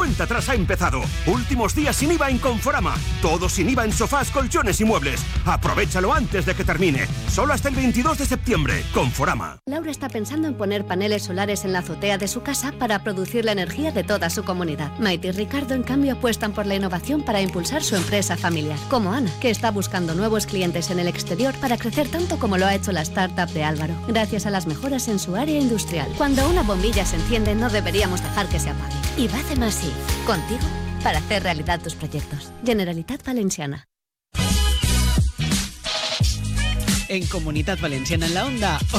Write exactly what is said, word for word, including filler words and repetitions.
cuenta atrás ha empezado. Últimos días sin I V A en Conforama. Todo sin I V A en sofás, colchones y muebles. Aprovechalo antes de que termine. Solo hasta el veintidós de septiembre. Conforama. Laura está pensando en poner paneles solares en la azotea de su casa para producir la energía de toda su comunidad. Maite y Ricardo, en cambio, apuestan por la innovación para impulsar su empresa familiar. Como Ana, que está buscando nuevos clientes en el exterior para crecer tanto como lo ha hecho la startup de Álvaro, gracias a las mejoras en su área industrial. Cuando una bombilla se enciende, no deberíamos dejar que se apague. Y Bacemassive, contigo para hacer realidad tus proyectos. Generalitat Valenciana. En Comunitat Valenciana en la Onda